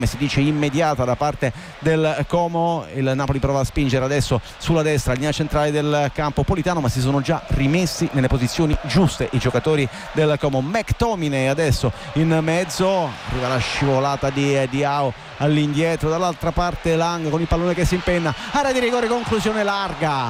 si dice immediata da parte del Como. Il Napoli prova a spingere adesso sulla destra, linea centrale del campo Politano, ma si sono già rimessi nelle posizioni giuste i giocatori del Como. McTominay adesso in mezzo, arriva la scivolata di Diao all'indietro, dall'altra parte Lang con il pallone che si impenna, area di rigore, conclusione larga,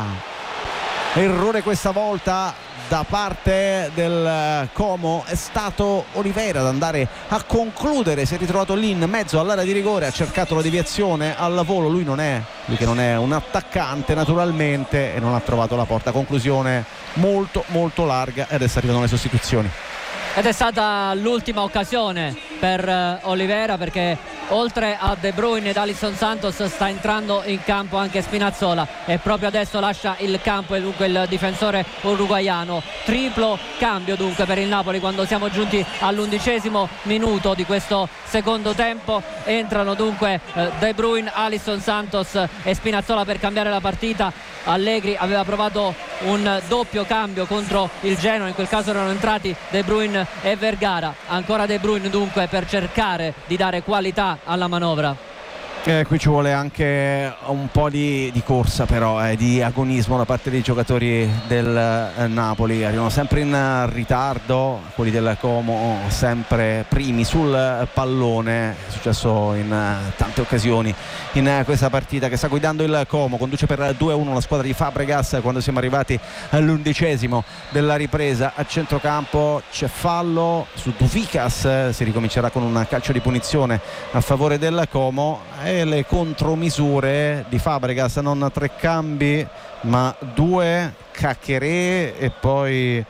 errore questa volta da parte del Como. È stato Oliveira ad andare a concludere, si è ritrovato lì in mezzo all'area di rigore, ha cercato la deviazione al volo, lui che non è un attaccante naturalmente, e non ha trovato la porta. Conclusione molto molto larga, e adesso arrivano le sostituzioni. Ed è stata l'ultima occasione per Oliveira, perché oltre a De Bruyne ed Alisson Santos sta entrando in campo anche Spinazzola, e proprio adesso lascia il campo e dunque il difensore uruguaiano. Triplo cambio dunque per il Napoli quando siamo giunti all'11° minuto di questo secondo tempo. Entrano dunque De Bruyne, Alisson Santos e Spinazzola per cambiare la partita. Allegri aveva provato un doppio cambio contro il Genoa, in quel caso erano entrati De Bruyne e Vergara. Ancora De Bruyne dunque per cercare di dare qualità alla manovra. Qui ci vuole anche un po' di corsa, però di agonismo da parte dei giocatori del Napoli. Arrivano sempre in ritardo, quelli del Como sempre primi sul pallone. È successo in tante occasioni in questa partita che sta guidando il Como. Conduce per 2-1 la squadra di Fabregas quando siamo arrivati all'11° della ripresa. A centrocampo c'è fallo su Duvikas, si ricomincerà con un calcio di punizione a favore del Como. E le contromisure di Fabregas, non 3 cambi ma 2, Caqueré e poi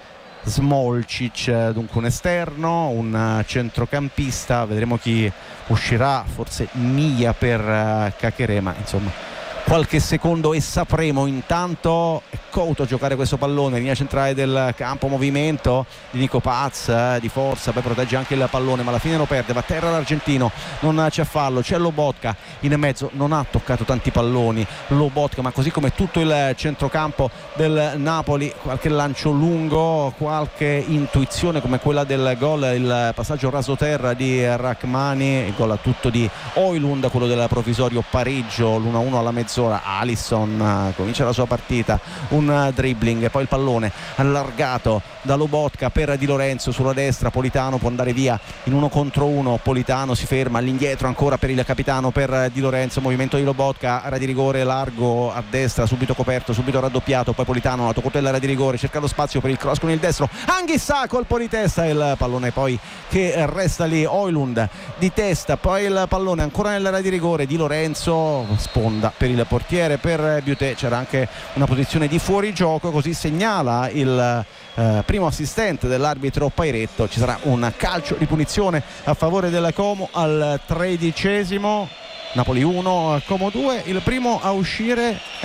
Smolcic, dunque un esterno, un centrocampista. Vedremo chi uscirà, forse Mia per Caqueré, ma insomma qualche secondo e sapremo. Intanto è Couto a giocare questo pallone, linea centrale del campo, movimento di Nico Paz di forza, poi protegge anche il pallone ma alla fine lo perde, va a terra l'argentino, non c'è fallo, c'è Lobotka in mezzo, non ha toccato tanti palloni Lobotka, ma così come tutto il centrocampo del Napoli. Qualche lancio lungo, qualche intuizione come quella del gol, il passaggio rasoterra di Rachmani, il gol a tutto di Højlund, quello del provvisorio pareggio, l'1-1 alla mezz'ora. Alisson comincia la sua partita, un dribbling, poi il pallone allargato da Lobotka per Di Lorenzo sulla destra. Politano può andare via in 1 contro 1, Politano si ferma all'indietro ancora per il capitano, per Di Lorenzo, movimento di Lobotka, area di rigore largo a destra, subito coperto, subito raddoppiato, poi Politano la tocca dell'area di rigore, cerca lo spazio per il cross con il destro, Anghissà colpo di testa, il pallone poi che resta lì, Højlund di testa, poi il pallone ancora nell'area di rigore, Di Lorenzo sponda per il portiere, per Biuté. C'era anche una posizione di fuorigioco, così segnala il primo assistente dell'arbitro Pairetto. Ci sarà un calcio di punizione a favore del Como al 13°. Napoli 1, Como 2. Il primo a uscire è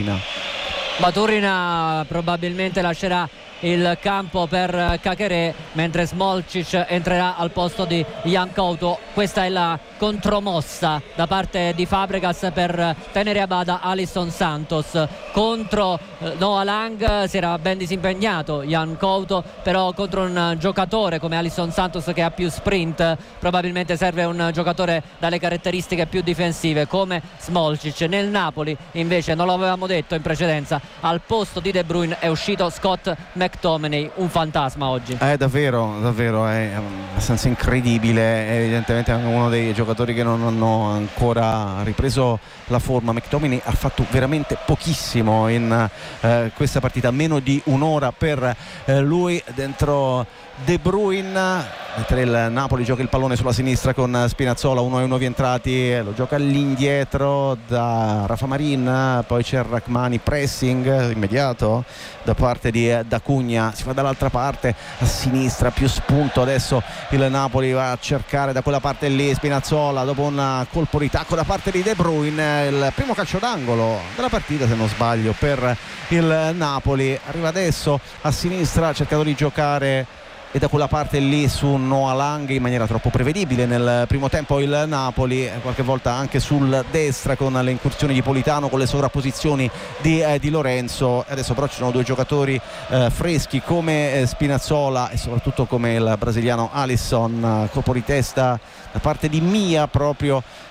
Baturina probabilmente lascerà il campo per Caqueré, mentre Smolcic entrerà al posto di Jan Couto. Questa è la contromossa da parte di Fabregas per tenere a bada Alisson Santos. Contro Noah Lang si era ben disimpegnato Jan Couto, però contro un giocatore come Alisson Santos che ha più sprint probabilmente serve un giocatore dalle caratteristiche più difensive come Smolcic. Nel Napoli invece, non lo avevamo detto in precedenza, al posto di De Bruyne è uscito Scott McTominay, un fantasma oggi. Davvero è abbastanza incredibile, è evidentemente uno dei giocatori che non hanno ancora ripreso la forma. McTominay ha fatto veramente pochissimo in questa partita, meno di un'ora per lui dentro De Bruyne, mentre il Napoli gioca il pallone sulla sinistra con Spinazzola, 1-1 rientrati, lo gioca all'indietro da Rafa Marin, poi c'è Rachmani, pressing immediato da parte di D'Acunha, si fa dall'altra parte a sinistra, più spunto adesso il Napoli, va a cercare da quella parte lì Spinazzola dopo un colpo di tacco da parte di De Bruyne, il primo calcio d'angolo della partita se non sbaglio per il Napoli. Arriva adesso a sinistra, ha cercato di giocare e da quella parte lì su Noah Lang in maniera troppo prevedibile nel primo tempo il Napoli, qualche volta anche sul destra con le incursioni di Politano, con le sovrapposizioni di Lorenzo. Adesso però ci sono due giocatori freschi come Spinazzola e soprattutto come il brasiliano Alisson, colpo di testa da parte di Mia proprio